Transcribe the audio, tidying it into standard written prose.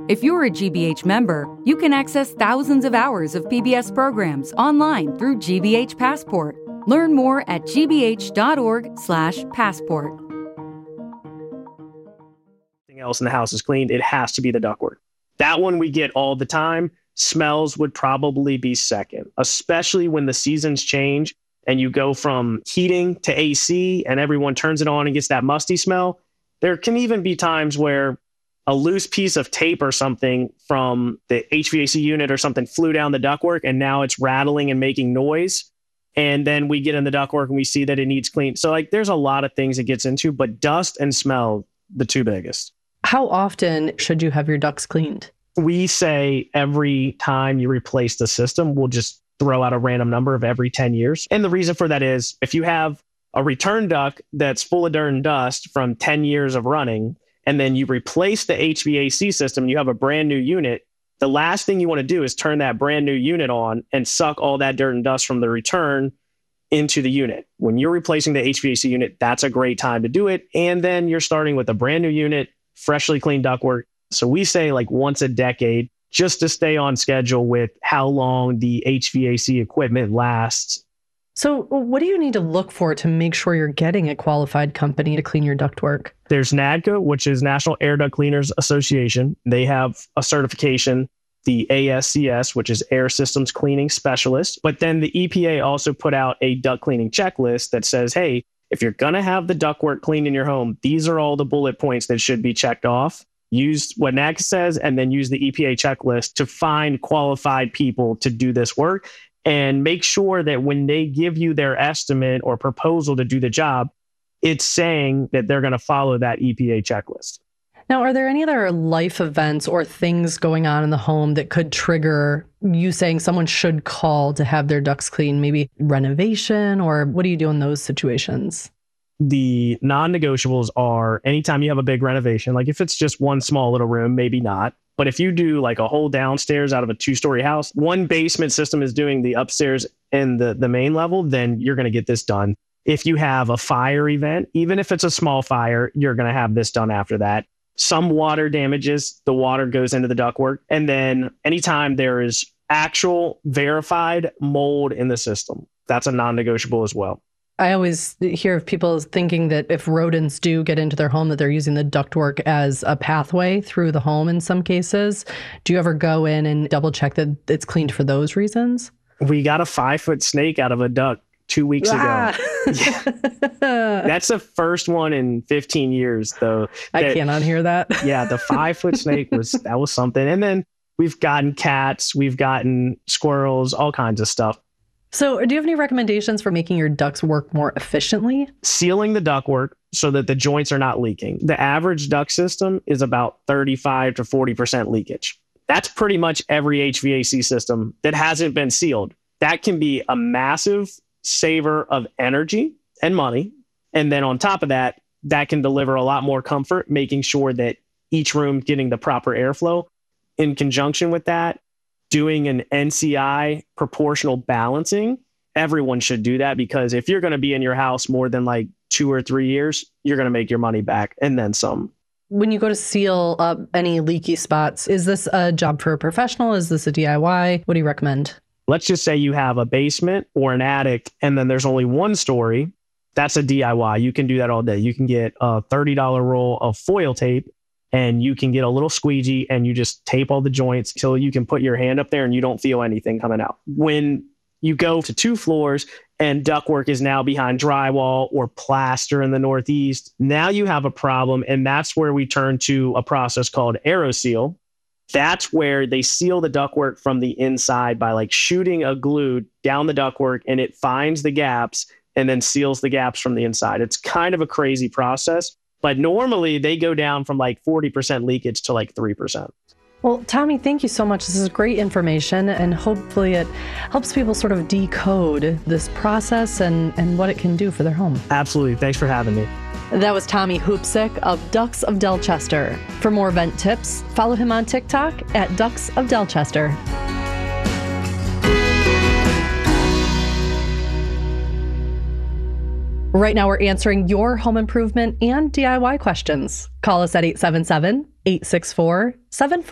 If you're a GBH member, you can access thousands of hours of PBS programs online through GBH Passport. Learn more at gbh.org/passport. Everything else in the house is cleaned. It has to be the ductwork. That one we get all the time. Smells would probably be second, especially when the seasons change and you go from heating to AC and everyone turns it on and gets that musty smell. There can even be times where a loose piece of tape or something from the HVAC unit or something flew down the ductwork and now it's rattling and making noise. And then we get in the ductwork and we see that it needs clean. So like there's a lot of things it gets into, but dust and smell, the two biggest. How often should you have your ducts cleaned? We say every time you replace the system, we'll just throw out a random number of every 10 years. And the reason for that is if you have a return duct that's full of dirt and dust from 10 years of running, and then you replace the HVAC system, you have a brand new unit, the last thing you want to do is turn that brand new unit on and suck all that dirt and dust from the return into the unit. When you're replacing the HVAC unit, that's a great time to do it. And then you're starting with a brand new unit, freshly cleaned ductwork. So we say like once a decade, just to stay on schedule with how long the HVAC equipment lasts. So what do you need to look for to make sure you're getting a qualified company to clean your ductwork? There's NADCA, which is National Air Duct Cleaners Association. They have a certification, the ASCS, which is Air Systems Cleaning Specialist. But then the EPA also put out a duct cleaning checklist that says, hey, if you're going to have the ductwork cleaned in your home, these are all the bullet points that should be checked off. Use what NADCA says and then use the EPA checklist to find qualified people to do this work. And make sure that when they give you their estimate or proposal to do the job, it's saying that they're going to follow that EPA checklist. Now, are there any other life events or things going on in the home that could trigger you saying someone should call to have their ducts cleaned? Maybe renovation, or what do you do in those situations? The non-negotiables are anytime you have a big renovation, like if it's just one small little room, maybe not. But if you do like a whole downstairs out of a 2-story house, one basement system is doing the upstairs and the main level, then you're going to get this done. If you have a fire event, even if it's a small fire, you're going to have this done after that. Some water damages, the water goes into the ductwork. And then anytime there is actual verified mold in the system, that's a non-negotiable as well. I always hear of people thinking that if rodents do get into their home, that they're using the ductwork as a pathway through the home in some cases. Do you ever go in and double check that it's cleaned for those reasons? We got a 5-foot snake out of a duct 2 weeks ago. Yeah. That's the first one in 15 years, though. I cannot hear that. Yeah, the 5-foot snake was something. And then we've gotten cats, we've gotten squirrels, all kinds of stuff. So do you have any recommendations for making your ducts work more efficiently? Sealing the ductwork so that the joints are not leaking. The average duct system is about 35 to 40% leakage. That's pretty much every HVAC system that hasn't been sealed. That can be a massive saver of energy and money. And then on top of that, that can deliver a lot more comfort, making sure that each room getting the proper airflow. In conjunction with that, doing an NCI proportional balancing, everyone should do that, because if you're going to be in your house more than like 2 or 3 years, you're going to make your money back and then some. When you go to seal up any leaky spots, is this a job for a professional? Is this a DIY? What do you recommend? Let's just say you have a basement or an attic and then there's only one story. That's a DIY. You can do that all day. You can get a $30 roll of foil tape and you can get a little squeegee and you just tape all the joints till you can put your hand up there and you don't feel anything coming out. When you go to 2 floors and ductwork is now behind drywall or plaster in the Northeast, now you have a problem. And that's where we turn to a process called AeroSeal. That's where they seal the ductwork from the inside by like shooting a glue down the ductwork, and it finds the gaps and then seals the gaps from the inside. It's kind of a crazy process, but normally they go down from like 40% leakage to like 3%. Well, Tommy, thank you so much. This is great information, and hopefully it helps people sort of decode this process and what it can do for their home. Absolutely. Thanks for having me. That was Tommy Hoopsick of Ducts of Delchester. For more vent tips, follow him on TikTok at Ducts of Delchester. Right now, we're answering your home improvement and DIY questions. Call us at 877-864-74